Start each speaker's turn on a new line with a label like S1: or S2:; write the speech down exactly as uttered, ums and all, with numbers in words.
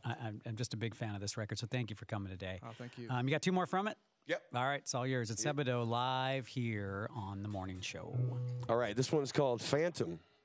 S1: I, I'm, I'm just a big fan of this record, so thank you for coming today.
S2: Oh, thank you.
S1: Um, you got two more from it?
S3: Yep.
S1: All right, it's all yours. It's
S3: Yep.
S1: Sebadoh live here on The Morning Show.
S3: All right, this one's called Phantom.